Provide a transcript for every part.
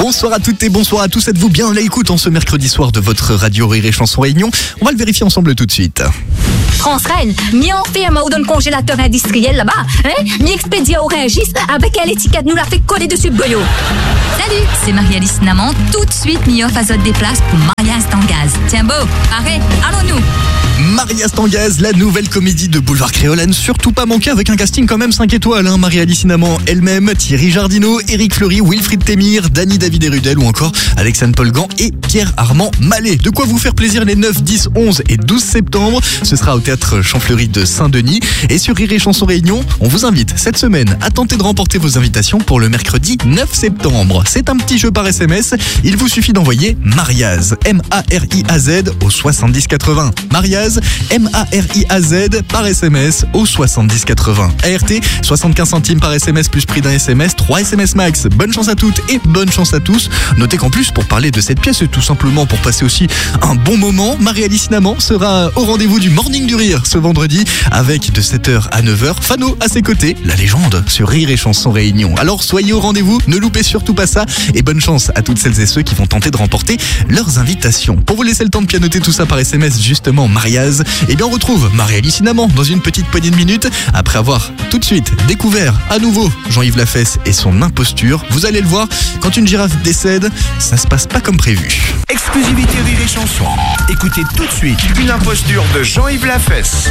Bonsoir à toutes et bonsoir à tous, êtes-vous bien à l'écoute en ce mercredi soir de votre radio Rire et Chanson Réunion? On va le vérifier ensemble tout de suite. France Reine, mi en fait un d'un congélateur industriel là-bas, hein? Mi expédié au Rungis avec l'étiquette nous l'a fait coller dessus le goyot. Salut, c'est Marie-Alice Namon. Tout de suite, mi offre azote des places pour Marias Tangaz. Tiens beau, arrête, allons-nous. Marias Tangaz, la nouvelle comédie de Boulevard Créole, à ne surtout pas manquer avec un casting quand même 5 étoiles. Hein. Marie-Alice Namon elle-même, Thierry Jardineau, Éric Fleury, Wilfried Témir, Dany David et Rudel ou encore Alexandre Polgan et Pierre-Armand Mallet. De quoi vous faire plaisir les 9, 10, 11 et 12 septembre. Ce sera au théâtre Champfleury de Saint-Denis. Et sur Rire et Chanson Réunion, on vous invite cette semaine à tenter de remporter vos invitations pour le mercredi 9 septembre. C'est un petit jeu par SMS. Il vous suffit d'envoyer Mariaz, M-A-R-I-A-Z au 7080. Mariaz, M-A-R-I-A-Z par SMS au 7080. ART, 75 centimes par SMS plus prix d'un SMS, 3 SMS max. Bonne chance à toutes et bonne chance à tous. Notez qu'en plus, pour parler de cette pièce et tout simplement pour passer aussi un bon moment, Marie-Alice Namon sera au rendez-vous du Morning du Rire ce vendredi avec de 7h à 9h. Fano à ses côtés, la légende sur Rire et Chanson Réunion. Alors soyez au rendez-vous, ne loupez surtout pas ça et bonne chance à toutes celles et ceux qui vont tenter de remporter leurs invitations. Pour vous laisser le temps de pianoter tout ça par SMS, justement, Mariaz, eh bien on retrouve Marie-Alice Namon dans une petite poignée de minutes après avoir tout de suite découvert à nouveau Jean-Yves Lafesse et son imposture. Vous allez le voir, quand une girafe décède, ça se passe pas comme prévu. Exclusivité Rire et Chanson. Écoutez tout de suite une imposture de Jean-Yves Lafesse.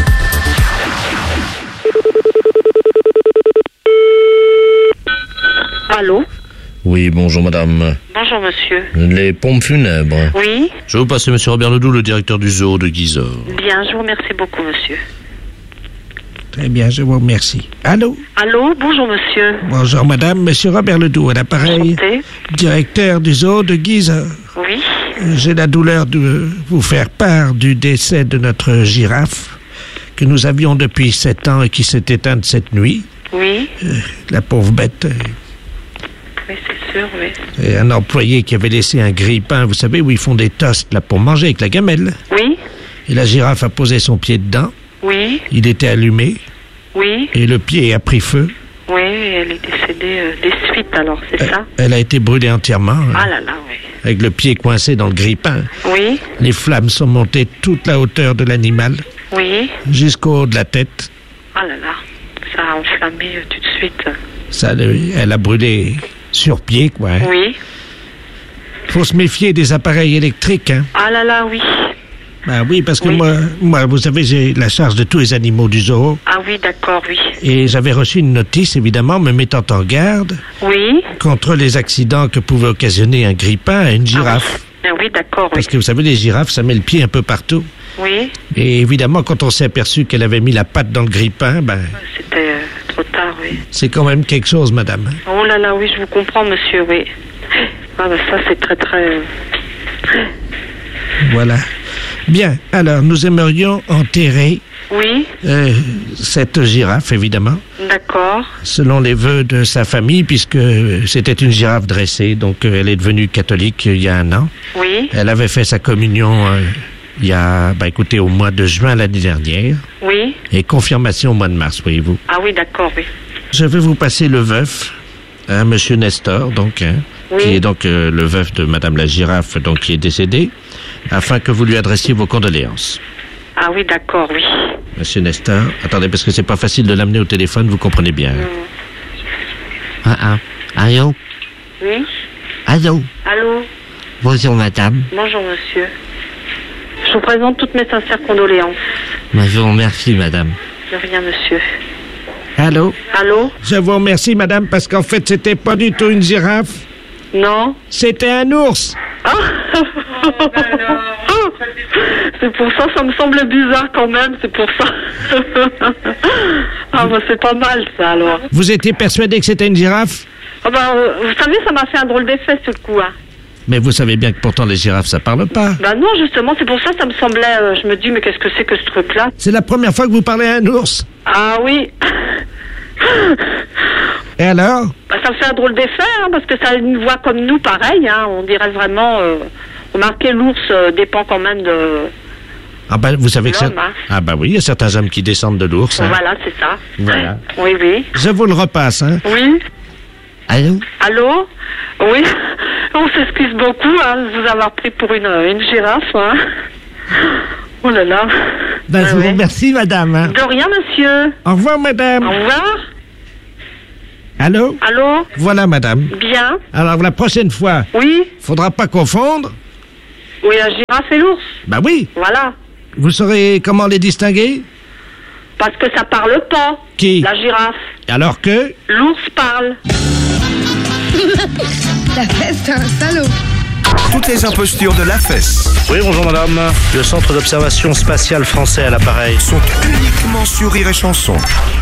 Allô? Oui, bonjour madame. Bonjour monsieur. Les pompes funèbres. Oui? Je vais vous passer monsieur Robert Ledoux, le directeur du zoo de Guizor. Bien, je vous remercie beaucoup monsieur. Très bien, je vous remercie. Allô? Allô, bonjour monsieur. Bonjour madame, monsieur Robert Ledoux à l'appareil. Enchanté. Directeur du zoo de Guizor. Oui? J'ai la douleur de vous faire part du décès de notre girafe que nous avions depuis 7 ans et qui s'est éteinte cette nuit. Oui? La pauvre bête. Oui, c'est sûr, oui. Et un employé qui avait laissé un grille-pain, vous savez, où ils font des toasts là pour manger avec la gamelle. Oui? Et la girafe a posé son pied dedans. Oui? Il était allumé. Oui? Et le pied a pris feu. Oui, elle est décédée des suites alors, c'est ça? Elle a été brûlée entièrement. Ah là là, oui. Avec le pied coincé dans le grille-pain. Oui? Les flammes sont montées toute la hauteur de l'animal, Oui? jusqu'au haut de la tête. Ah là là, ça a enflammé tout de suite. Elle a brûlé sur pied, quoi. Hein. Oui? Faut se méfier des appareils électriques, hein. Ah là là, oui. Ah oui, parce que Oui. moi, vous savez, j'ai la charge de tous les animaux du zoo. Ah oui, d'accord, oui. Et j'avais reçu une notice, évidemment, me mettant en garde Oui? contre les accidents que pouvait occasionner un grille-pain à une girafe. Ah oui, d'accord, oui. Parce que vous savez, les girafes, ça met le pied un peu partout. Oui? Et évidemment, quand on s'est aperçu qu'elle avait mis la patte dans le grille-pain, ben, C'était trop tard, oui. c'est quand même quelque chose, madame. Oh là là, oui, je vous comprends, monsieur, oui. Ah bah ça, c'est très, très... Voilà. Bien, alors, nous aimerions enterrer Oui? cette girafe, évidemment, D'accord. selon les vœux de sa famille, puisque c'était une girafe dressée, donc elle est devenue catholique il y a 1 an. Oui? Elle avait fait sa communion il y a, écoutez, au mois de juin l'année dernière, Oui? et confirmation au mois de mars, voyez-vous. Ah oui, d'accord, oui. Je vais vous passer le veuf, monsieur Nestor, donc, hein, Oui. qui est donc le veuf de madame la girafe, donc qui est décédée, afin que vous lui adressiez vos condoléances. Ah oui, d'accord, oui. Monsieur Nestor, attendez, parce que c'est pas facile de l'amener au téléphone, vous comprenez bien. Allô? Oui? Allô? Allô? Bonjour madame. Bonjour, monsieur. Je vous présente toutes mes sincères condoléances. Je vous remercie madame. De rien, monsieur. Allô? Allô? Je vous remercie, madame, parce qu'en fait, c'était pas du tout une girafe, Non? c'était un ours. Ah! C'est pour ça, ça me semble bizarre quand même, c'est pour ça. Ah bah c'est pas mal ça alors. Vous étiez persuadé que c'était une girafe? Ah bah, vous savez, ça m'a fait un drôle d'effet ce coup, hein. Mais vous savez bien que pourtant les girafes, ça parle pas. Bah non, justement, c'est pour ça, ça me semblait, je me dis, mais qu'est-ce que c'est que ce truc-là? C'est la première fois que vous parlez à un ours. Ah oui. Et alors? Bah, ça me fait un drôle d'effet, hein, parce que ça a une voix comme nous, pareil, hein, on dirait vraiment, remarquez, l'ours dépend quand même de... Ah ben, vous savez que c'est... L'homme, hein. Ah ben oui, il y a certains hommes qui descendent de l'ours. Hein. Voilà, c'est ça. Voilà. Oui, oui. Je vous le repasse, hein. Oui. Allô? Allô? Oui, on s'excuse beaucoup de vous avoir pris pour une girafe. Hein. Oh là là. Ben, je vous Ouais. remercie, madame. Hein. De rien, monsieur. Au revoir, madame. Au revoir. Allô? Allô? Voilà, madame. Bien. Alors, la prochaine fois, Oui. faudra pas confondre. Oui, la girafe et l'ours. Ben oui. Voilà. Vous saurez comment les distinguer? Parce que ça parle pas. Qui? La girafe. Alors que? L'ours parle. La fesse, c'est un salaud. Toutes les impostures de la fesse Oui, bonjour madame. Le centre d'observation spatiale français à l'appareil. sont uniquement sur Rire et Chanson.